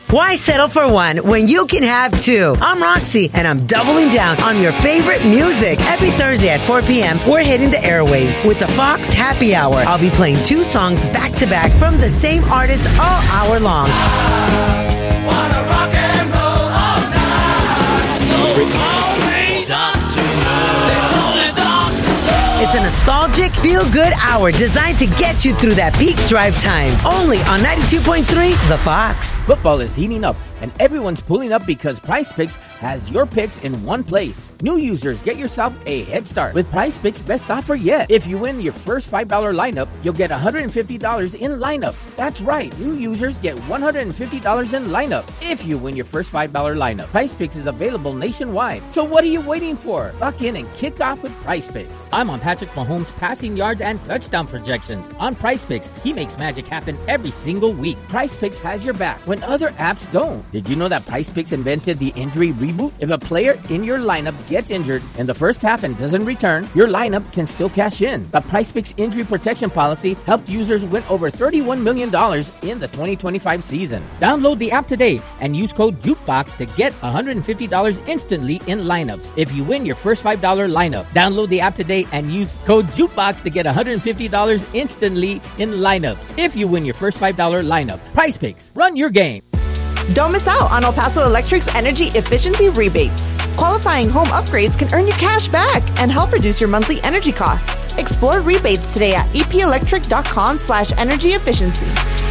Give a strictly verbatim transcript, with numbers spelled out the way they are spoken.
Why settle for one when you can have two? I'm Roxy, and I'm doubling down on your favorite music. Every Thursday at four p.m., we're hitting the airwaves with the Fox Happy Hour. I'll be playing two songs back-to-back from the same artist all hour long. I wanna rock and roll all night. So call me Doctor Love. They call me Doctor Love. It's a nostalgic, feel-good hour designed to get you through that peak drive time. Only on ninety-two point three The Fox. Football is heating up, and everyone's pulling up because PrizePicks has your picks in one place. New users, get yourself a head start with PrizePicks' best offer yet. If you win your first five dollars lineup, you'll get one hundred fifty dollars in lineups. That's right, new users get one hundred fifty dollars in lineups if you win your first five dollars lineup. PrizePicks is available nationwide, so what are you waiting for? Lock in and kick off with PrizePicks. I'm on Patrick Mahomes' passing yards and touchdown projections. On PrizePicks, he makes magic happen every single week. PrizePicks has your back when other apps don't. Did you know that PrizePicks invented the injury reboot? If a player in your lineup gets injured in the first half and doesn't return, your lineup can still cash in. The PrizePicks injury protection policy helped users win over thirty-one million dollars in the twenty twenty-five season. Download the app today and use code JUKEBOX to get one hundred fifty dollars instantly in lineups if you win your first five dollars lineup. Download the app today and use code JUKEBOX to get one hundred fifty dollars instantly in lineups if you win your first five dollars lineup. PrizePicks, run your game. Don't miss out on El Paso Electric's energy efficiency rebates. Qualifying home upgrades can earn you cash back and help reduce your monthly energy costs. Explore rebates today at epelectric.com slash energy efficiency.